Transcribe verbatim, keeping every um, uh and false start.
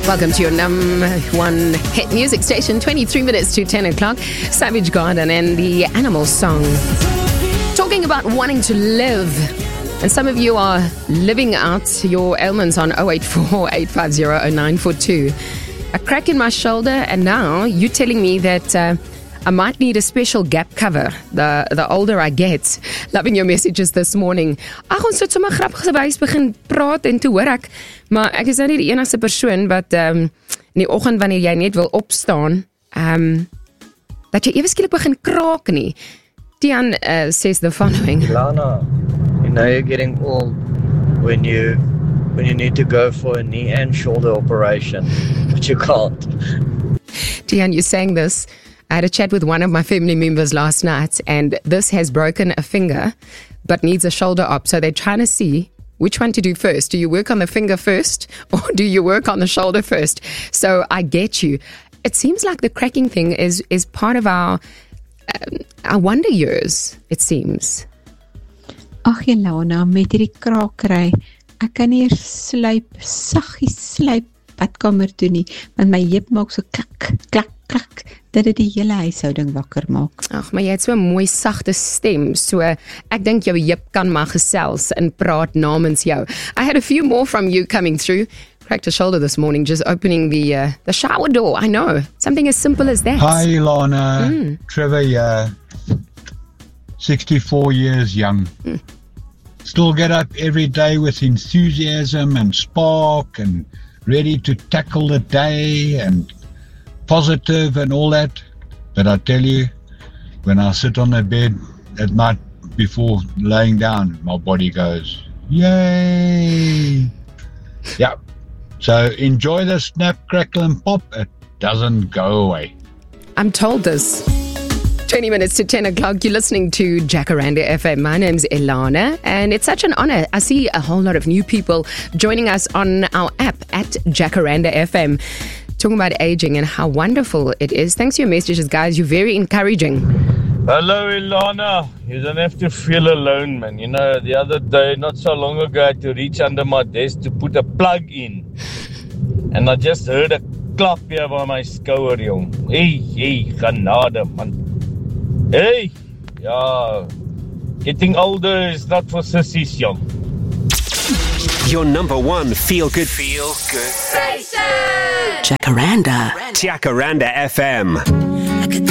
Welcome to your number one hit music station, twenty-three minutes to ten o'clock. Savage Garden and the Animal Song. Talking about wanting to live. And some of you are living out your ailments on oh eight four, eight five zero, oh nine four two. A crack in my shoulder, and now you're telling me that uh, I might need a special gap cover the the older I get. Loving your messages this morning. Ag, ons het sommer grapgewys begin praat en toe hoor ek, maar ek is nou nie die enigste persoon wat um, in die oggend wanneer jy net wil opstaan, um, dat jy ewe skielik begin kraak nie. Tian uh, says the following. Lana, you know you're getting old when you when you need to go for a knee and shoulder operation, but you can't. Tian, you're saying this. I had a chat with one of my family members last night, and this has broken a finger, but needs a shoulder op. So they're trying to see which one to do first. Do you work on the finger first, or do you work on the shoulder first? So I get you. It seems like the cracking thing is is part of our um, our wonder years, it seems. Ag, Jelana, met hierdie krakery, ek kan nie sluip, saggies sluip badkamer toe nie, want my heup maak so klak, klak, klak, dat dit die hele huishouding wakker maak. Ag, maar jy het so 'n mooi sagte stem, so ek dink jou heup kan maar gesels en praat namens jou. I had a few more from you coming through. Cracked a shoulder this morning just opening the uh, the shower door. I know, something as simple as that. Hi, Lana. Mm. Trevor, yeah. sixty-four years young. Mm. Still get up every day with enthusiasm and spark and ready to tackle the day and positive and all that. But I tell you, when I sit on the bed at night before laying down, my body goes, yay! Yeah. So enjoy the snap, crackle and pop. It doesn't go away. I'm told this. twenty minutes to ten o'clock, you're listening to Jacaranda F M. My name's Ilana, and it's such an honor. I see a whole lot of new people joining us on our app at Jacaranda F M, talking about aging and how wonderful it is. Thanks for your messages, guys. You're very encouraging. Hello, Ilana. You don't have to feel alone, man. You know, the other day, not so long ago, I had to reach under my desk to put a plug in. And I just heard a klap here by my skouer, jong. Hey, hey, genade, man. Hey, yeah, getting older is not for sissies, young. Your number one feel-good feel-good station! Jacaranda. Jacaranda F M.